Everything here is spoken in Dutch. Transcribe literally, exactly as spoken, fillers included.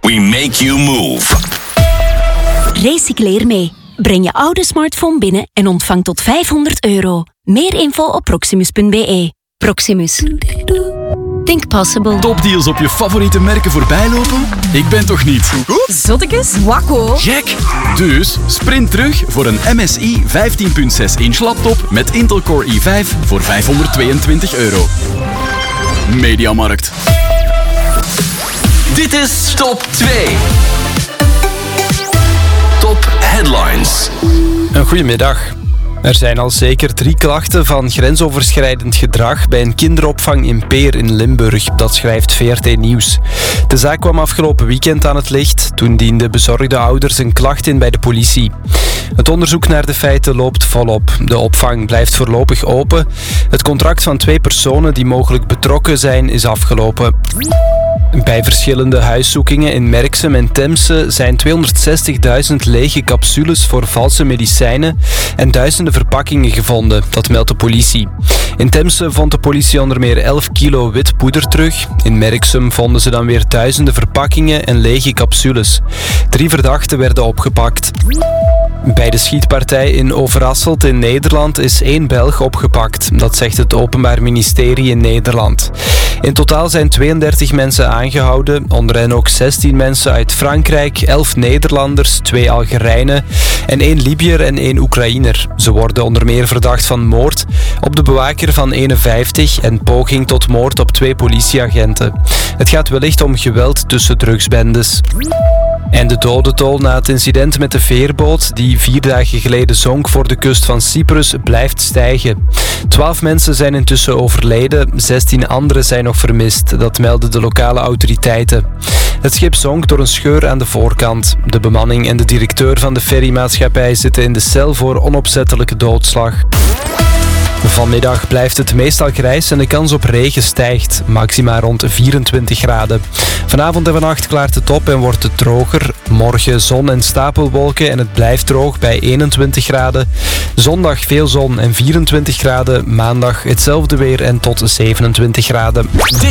We make you move. Recycleer mee. Breng je oude smartphone binnen en ontvang tot vijfhonderd euro. Meer info op proximus punt b e. Proximus. Think possible. Topdeals op je favoriete merken voorbijlopen? Ik ben toch niet? Zottekes? Wakko. Gek! Dus sprint terug voor een M S I vijftien komma zes inch laptop met Intel Core i vijf voor vijfhonderdtweeëntwintig euro. Mediamarkt. Dit is Top twee. Top Headlines. Een goedemiddag. Er zijn al zeker drie klachten van grensoverschrijdend gedrag bij een kinderopvang in Peer in Limburg. Dat schrijft V R T Nieuws. De zaak kwam afgelopen weekend aan het licht. Toen dienden bezorgde ouders een klacht in bij de politie. Het onderzoek naar de feiten loopt volop. De opvang blijft voorlopig open. Het contract van twee personen die mogelijk betrokken zijn is afgelopen. Bij verschillende huiszoekingen in Merksem en Temse zijn tweehonderdzestigduizend lege capsules voor valse medicijnen en duizenden verpakkingen gevonden, dat meldt de politie. In Temse vond de politie onder meer elf kilo wit poeder terug. In Merksem vonden ze dan weer duizenden verpakkingen en lege capsules. Drie verdachten werden opgepakt. Bij de schietpartij in Overasselt in Nederland is één Belg opgepakt. Dat zegt het Openbaar Ministerie in Nederland. In totaal zijn tweeëndertig mensen aangehouden, onder hen ook zestien mensen uit Frankrijk, elf Nederlanders, twee Algerijnen en één Libiër en één Oekraïner. Ze worden onder meer verdacht van moord op de bewaker van eenenvijftig en poging tot moord op twee politieagenten. Het gaat wellicht om geweld tussen drugsbendes. En de dodentol na het incident met de veerboot die vier dagen geleden zonk voor de kust van Cyprus blijft stijgen. Twaalf mensen zijn intussen overleden, zestien anderen zijn nog vermist. Dat melden de lokale autoriteiten. Het schip zonk door een scheur aan de voorkant. De bemanning en de directeur van de ferrymaatschappij zitten in de cel voor onopzettelijke doodslag. Vanmiddag blijft het meestal grijs en de kans op regen stijgt, maxima rond vierentwintig graden. Vanavond en vannacht klaart het op en wordt het droger. Morgen zon en stapelwolken en het blijft droog bij eenentwintig graden. Zondag veel zon en vierentwintig graden. Maandag hetzelfde weer en tot zevenentwintig graden.